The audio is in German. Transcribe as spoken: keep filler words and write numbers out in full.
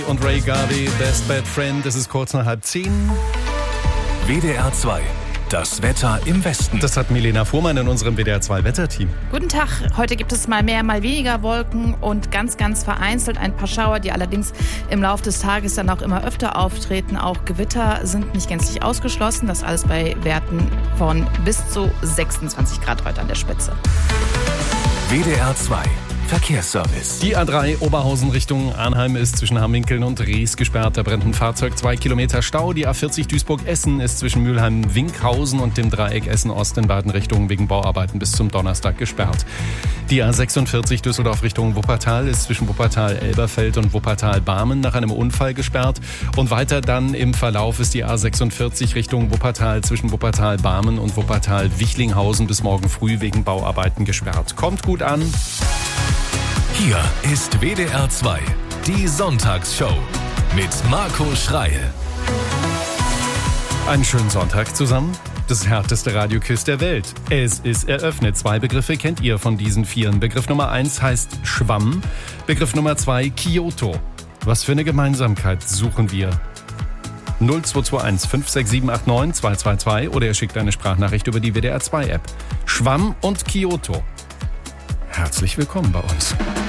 Und Ray Garvey, Best Bad Friend, es ist kurz nach halb zehn. W D R zwei, das Wetter im Westen. Das hat Milena Fuhrmann in unserem W D R zwei Wetterteam. Guten Tag, heute gibt es mal mehr, mal weniger Wolken und ganz, ganz vereinzelt ein paar Schauer, die allerdings im Laufe des Tages dann auch immer öfter auftreten. Auch Gewitter sind nicht gänzlich ausgeschlossen, das alles bei Werten von bis zu sechsundzwanzig Grad heute an der Spitze. W D R zwei Verkehrsservice. Die A drei Oberhausen Richtung Arnheim ist zwischen Hamminkeln und Rees gesperrt. Da brennt ein Fahrzeug, zwei Kilometer Stau. Die A vierzig Duisburg-Essen ist zwischen Mülheim-Winkhausen und dem Dreieck Essen-Ost in beiden Richtungen wegen Bauarbeiten bis zum Donnerstag gesperrt. Die A sechsundvierzig Düsseldorf Richtung Wuppertal ist zwischen Wuppertal-Elberfeld und Wuppertal-Barmen nach einem Unfall gesperrt. Und weiter dann im Verlauf ist die A sechsundvierzig Richtung Wuppertal zwischen Wuppertal-Barmen und Wuppertal-Wichlinghausen bis morgen früh wegen Bauarbeiten gesperrt. Kommt gut an. Hier ist W D R zwei, die Sonntagsshow mit Marco Schreil. Einen schönen Sonntag zusammen. Das härteste Radioquiz der Welt. Es ist eröffnet. Zwei Begriffe kennt ihr von diesen vieren. Begriff Nummer eins heißt Schwamm. Begriff Nummer zwei Kyoto. Was für eine Gemeinsamkeit suchen wir? null zwei zwei eins fünf sechs sieben acht neun zwei zwei zwei oder ihr schickt eine Sprachnachricht über die W D R zwei App. Schwamm und Kyoto. Herzlich willkommen bei uns.